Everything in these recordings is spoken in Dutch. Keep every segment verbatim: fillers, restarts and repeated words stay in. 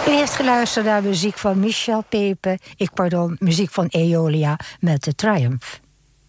U heeft geluisterd naar muziek van Michel Pepe, ik pardon, muziek van Eolia met de Triumph.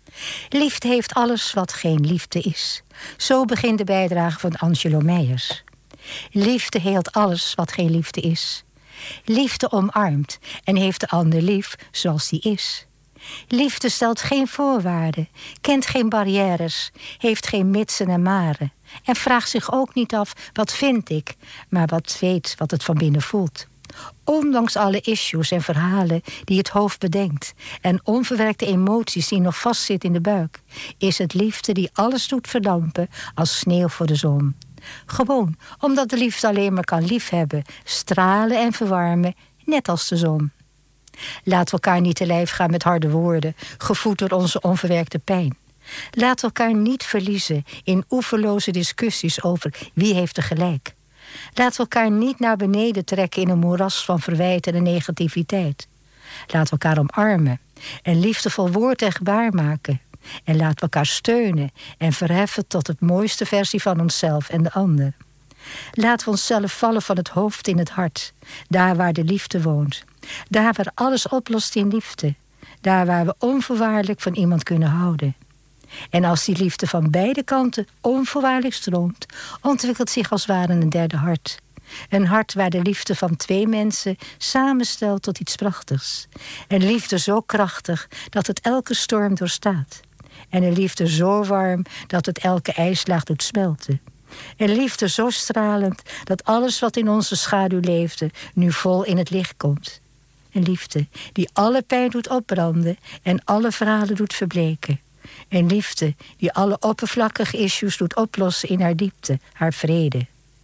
Liefde heeft alles wat geen liefde is. Zo begint de bijdrage van Angelo Meijers. Liefde heelt alles wat geen liefde is. Liefde omarmt en heeft de ander lief zoals die is. Liefde stelt geen voorwaarden, kent geen barrières, heeft geen mitsen en maren. En vraagt zich ook niet af, wat vind ik, maar wat weet wat het van binnen voelt. Ondanks alle issues en verhalen die het hoofd bedenkt en onverwerkte emoties die nog vastzitten in de buik, is het liefde die alles doet verdampen als sneeuw voor de zon. Gewoon omdat de liefde alleen maar kan liefhebben, stralen en verwarmen, net als de zon. Laten we elkaar niet te lijf gaan met harde woorden, gevoed door onze onverwerkte pijn. Laten we elkaar niet verliezen in oeverloze discussies over wie heeft er gelijk. Laten we elkaar niet naar beneden trekken in een moeras van verwijten en negativiteit. Laten we elkaar omarmen en liefdevol woord en gebaar maken. En laten we elkaar steunen en verheffen tot het mooiste versie van onszelf en de ander. Laten we onszelf vallen van het hoofd in het hart, daar waar de liefde woont. Daar waar alles oplost in liefde. Daar waar we onvoorwaardelijk van iemand kunnen houden. En als die liefde van beide kanten onvoorwaardelijk stroomt, ontwikkelt zich als het ware een derde hart. Een hart waar de liefde van twee mensen samenstelt tot iets prachtigs. Een liefde zo krachtig dat het elke storm doorstaat. En een liefde zo warm dat het elke ijslaag doet smelten. Een liefde zo stralend dat alles wat in onze schaduw leefde nu vol in het licht komt. Een liefde die alle pijn doet opbranden en alle verhalen doet verbleken. Een liefde die alle oppervlakkige issues doet oplossen in haar diepte, haar vrede.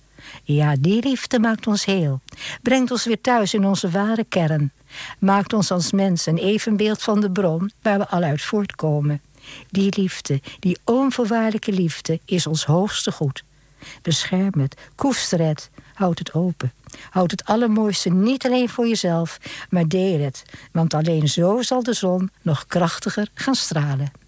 Ja, die liefde maakt ons heel, brengt ons weer thuis in onze ware kern, maakt ons als mens een evenbeeld van de bron waar we al uit voortkomen. Die liefde, die onvoorwaardelijke liefde, is ons hoogste goed. Bescherm het, koester het, houd het open. Houd het allermooiste niet alleen voor jezelf, maar deel het. Want alleen zo zal de zon nog krachtiger gaan stralen.